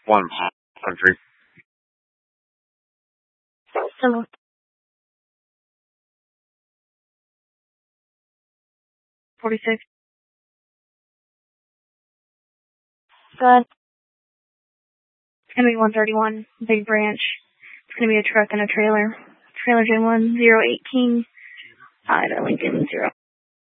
One country. So 46. Good. It's gonna be 131. Big branch. It's gonna be a truck and a trailer. Trailer Gen 1 018. Lincoln 0.